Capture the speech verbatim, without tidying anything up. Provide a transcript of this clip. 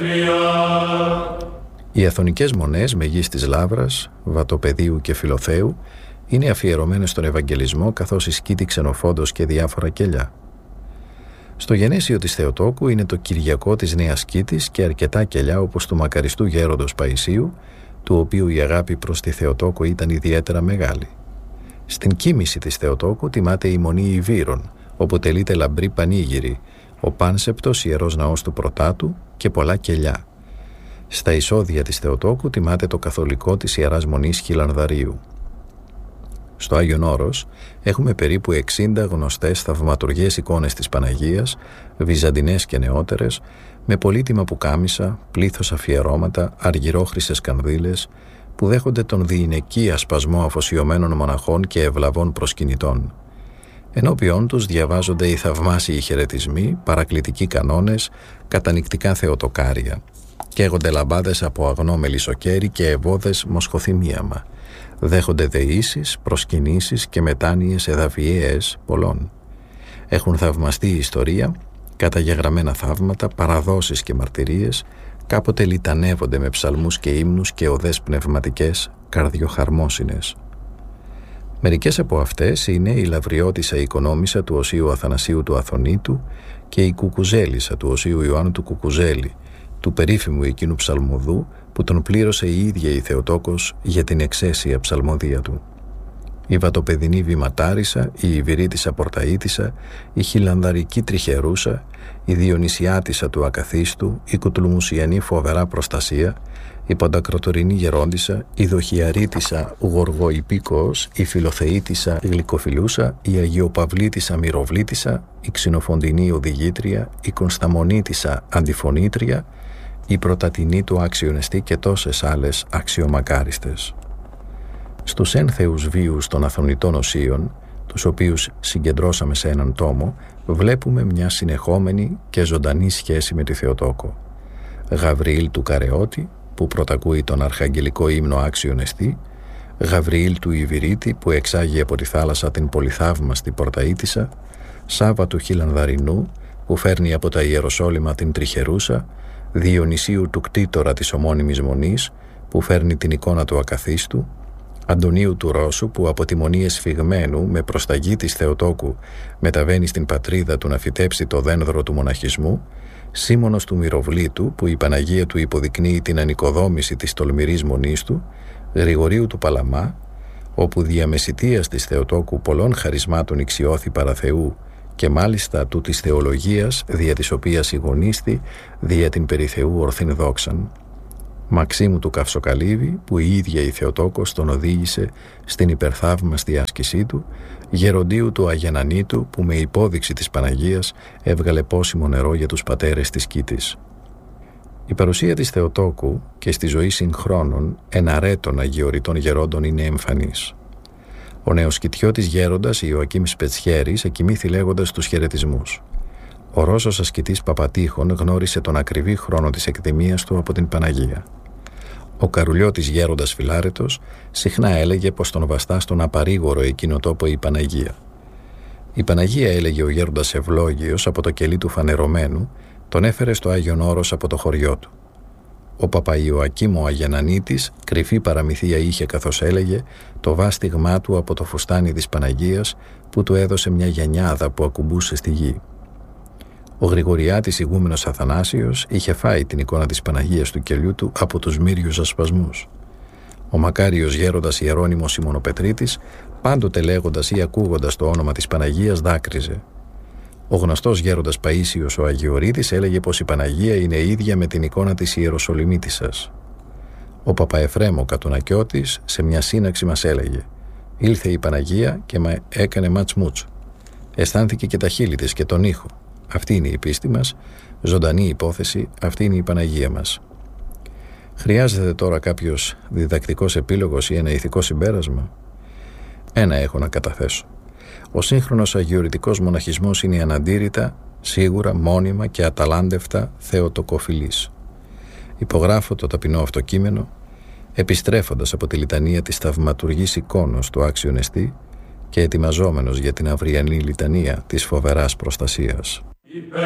Οι αθωνικές μονές Μεγίστης Λαύρας, Βατοπεδίου και Φιλοθέου είναι αφιερωμένες στον Ευαγγελισμό, καθώς η σκήτη Ξενοφόντος και διάφορα κελιά. Στο γενέσιο της Θεοτόκου είναι το Κυριακό της Νέας Σκήτης και αρκετά κελιά όπως του μακαριστού γέροντος Παϊσίου, του οποίου η αγάπη προς τη Θεοτόκο ήταν ιδιαίτερα μεγάλη. Στην κοίμηση της Θεοτόκου τιμάται η Μονή Ιβύρων, όπου τελείται λαμπρή πανήγυρη, ο πάνσεπτος ιερός ναός του Πρωτάτου και πολλά κελιά. Στα εισόδια της Θεοτόκου τιμάται το καθολικό της Ιεράς Μονής Χιλανδαρίου. Στο Άγιον Όρος έχουμε περίπου εξήντα γνωστές θαυματουργές εικόνες της Παναγίας, βυζαντινές και νεότερες, με πολύτιμα πουκάμισα, πλήθος αφιερώματα, αργυρόχρυσες κανδύλες, που δέχονται τον διηνεκή σπασμό αφοσιωμένων μοναχών και ευλαβών προσκυνητών. Ενώπιον τους διαβάζονται οι θαυμάσιοι χαιρετισμοί, παρακλητικοί κανόνες, κατανυκτικά θεοτοκάρια. Καίγονται λαμπάδες από αγνό μελισσοκέρι και ευώδες μοσχοθυμίαμα. Δέχονται δεήσεις, προσκυνήσεις και μετάνοιες εδαφιαίες πολλών. Έχουν θαυμαστεί η ιστορία, καταγεγραμμένα θαύματα, παραδόσεις και μαρτυρίες, κάποτε λιτανεύονται με ψαλμούς και ύμνους και οδές πνευματικές καρδιοχαρμόσυνες. Μερικές από αυτές είναι η Λαυριώτισσα Οικονόμισσα του Οσίου Αθανασίου του Αθωνίτου και η Κουκουζέλισσα του Οσίου Ιωάννου του Κουκουζέλη, του περίφημου εκείνου ψαλμοδού που τον πλήρωσε η ίδια η Θεοτόκος για την εξαίσια ψαλμοδία του. Η Βατοπεδινή Βηματάρισσα, η Ιβηρίτισσα Πορταΐτισσα, η Χιλανδαρική Τριχερούσα, η Διονυσιάτισσα του Ακαθίστου, η Κουτουλουμουσιανή Φοβερά Προστασία, η Παντακροτορινή Γερόντισσα, η Δοχιαρίτισσα Γοργοϊπίκοος, η Φιλοθεΐτισσα Γλυκοφιλούσα, η Αγιοπαυλίτισσα Μυροβλίτισσα, η Ξινοφοντινή Οδηγήτρια, η Κωνσταμονίτισσα Αντιφωνήτρια, η Πρωτατινή του Άξιονεστή και τόσες άλλες αξιομακάριστες. Στους ένθεους βίους των Αθωνιτών Οσίων, τους οποίους συγκεντρώσαμε σε έναν τόμο, βλέπουμε μια συνεχόμενη και ζωντανή σχέση με τη Θεοτόκο. Γαβριήλ του Καρεώτη, που πρωτακούει τον αρχαγγελικό ύμνο Άξιον Εστί, Γαβριήλ του Ιβηρίτη, που εξάγει από τη θάλασσα την πολυθαύμαστη Πορταΐτισσα, Σάββα του Χιλανδαρινού, που φέρνει από τα Ιεροσόλυμα την Τριχερούσα, Διονυσίου του Κτήτορα της ομώνυμης Μονής, που φέρνει την εικόνα του Ακαθίστου, Αντωνίου του Ρώσου, που από τη Μονή Εσφιγμένου με προσταγή της Θεοτόκου μεταβαίνει στην πατρίδα του να φυτέψει το δένδρο του μοναχισμού, Σίμωνος του Μυροβλήτου, που η Παναγία του υποδεικνύει την ανοικοδόμηση της τολμηρής μονής του, Γρηγορίου του Παλαμά, όπου διαμεσιτείας της Θεοτόκου πολλών χαρισμάτων ηξιώθη παραθεού και μάλιστα του της θεολογίας, δια της οποίας ηγονίστη δια την περί Θεού ορθήν δόξαν, Μαξίμου του Καυσοκαλύβη, που η ίδια η Θεοτόκος τον οδήγησε στην υπερθαύμαστη άσκησή του, Γεροντίου του Αγενανίτου, που με υπόδειξη της Παναγίας έβγαλε πόσιμο νερό για τους πατέρες της Κήτης. Η παρουσία της Θεοτόκου και στη ζωή συγχρόνων εναρέτων αγιοριτών γερόντων είναι εμφανής. Ο νεοσκητιώτης γέροντας Ιωακήμ Σπετσιέρης εκοιμήθη λέγοντας τους χαιρετισμούς. Ο Ρώσος ασκητής Παπατήχων γνώρισε τον ακριβή χρόνο της εκδημίας του από την Παναγία. Ο καρουλιώτης γέροντας Φιλάρετος συχνά έλεγε πως τον βαστά στον απαρήγορο εκείνο τόπο η Παναγία. Η Παναγία, έλεγε ο γέροντας Ευλόγιος, από το κελί του φανερωμένου, τον έφερε στο Άγιον Όρος από το χωριό του. Ο Παπαϊωακήμ ο Αγενανίτης κρυφή παραμυθία είχε, καθώς έλεγε, το βάστιγμά του από το φουστάνι της Παναγίας που του έδωσε μια γενιάδα που ακουμπούσε στη γη. Ο Γρηγοριάτης ηγούμενος Αθανάσιος είχε φάει την εικόνα της Παναγίας του κελιού του από τους μύριους ασπασμούς. Ο μακάριος γέροντας Ιερώνυμος Σιμωνοπετρίτης, πάντοτε λέγοντας ή ακούγοντας το όνομα της Παναγίας, δάκρυζε. Ο γνωστός γέροντας Παΐσιος ο Αγιορείτης έλεγε πως η Παναγία είναι ίδια με την εικόνα της Ιεροσολυμίτισσας. Ο Παπαεφρέμ ο Κατουνακιώτης σε μια σύναξη μας έλεγε: «Ήλθε η Παναγία και με έκανε ματσμούτσο. Αισθάνθηκε και τα χείλη της και τον ήχο. Αυτή είναι η πίστη μας, ζωντανή υπόθεση, αυτή είναι η Παναγία μας». Χρειάζεται τώρα κάποιος διδακτικός επίλογος ή ένα ηθικό συμπέρασμα? Ένα έχω να καταθέσω. Ο σύγχρονος αγιορητικός μοναχισμός είναι αναντήρητα, σίγουρα, μόνιμα και αταλάντευτα θεοτοκοφιλής. Υπογράφω το ταπεινό αυτό κείμενο, επιστρέφοντας από τη λιτανία της θαυματουργής εικόνος του Άξιον Εστί και ετοιμαζόμενος για την αυριανή λιτανία της Φοβεράς Προστασίας.